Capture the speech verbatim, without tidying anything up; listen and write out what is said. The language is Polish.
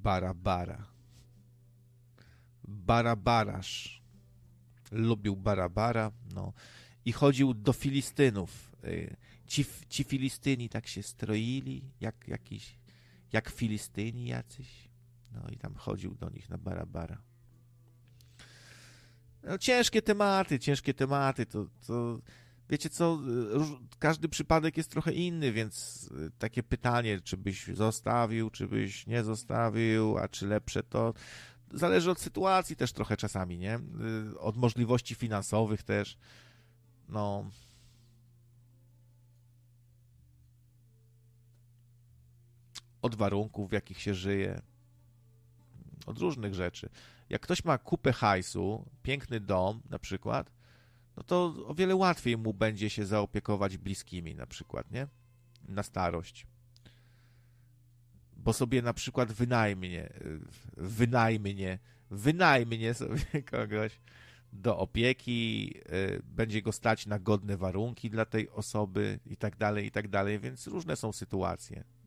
Barabara. Barabarasz. Lubił Barabara, no. I chodził do Filistynów. Ci, ci Filistyni tak się stroili, jak jakiś, jak Filistyni jacyś. No i tam chodził do nich na Barabara. No, ciężkie tematy, ciężkie tematy, to, to wiecie co, każdy przypadek jest trochę inny, więc takie pytanie, czy byś zostawił, czy byś nie zostawił, a czy lepsze to, zależy od sytuacji też trochę czasami, nie? Od możliwości finansowych też, no. Od warunków, w jakich się żyje, od różnych rzeczy. Jak ktoś ma kupę hajsu, piękny dom na przykład, no to o wiele łatwiej mu będzie się zaopiekować bliskimi na przykład, nie? Na starość. Bo sobie na przykład wynajmie, wynajmie, wynajmie sobie kogoś do opieki, będzie go stać na godne warunki dla tej osoby i tak dalej, i tak dalej, więc różne są sytuacje.